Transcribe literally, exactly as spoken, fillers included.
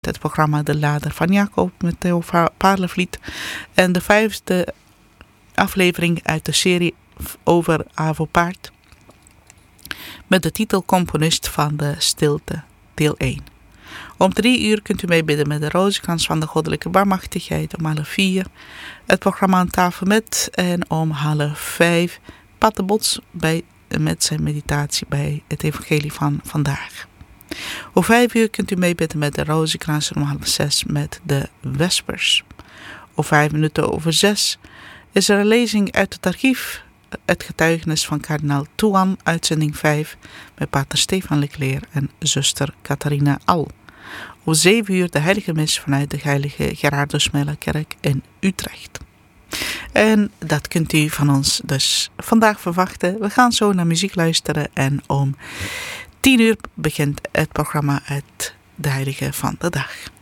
het programma De Lader van Jacob met Theo Paarlevliet. En de vijfde aflevering uit de serie over Avo Paard. Met de titel Componist van de Stilte, deel één. Om drie uur kunt u meebidden met de rozenkrans van de goddelijke barmhartigheid. Om half vier het programma Aan tafel met. En om half vijf Pat de Bots bij, met zijn meditatie bij het evangelie van vandaag. Om vijf uur kunt u meebidden met de rozenkrans. En om half zes met de vespers. Om vijf minuten over zes is er een lezing uit het archief. Het getuigenis van kardinaal Touan, uitzending vijf. Met pater Stefan Leclerc en zuster Catharina Al. Om zeven uur de heilige mis vanuit de heilige Gerardus Meijerkerk in Utrecht. En dat kunt u van ons dus vandaag verwachten. We gaan zo naar muziek luisteren en om tien uur begint het programma uit de heilige van de dag.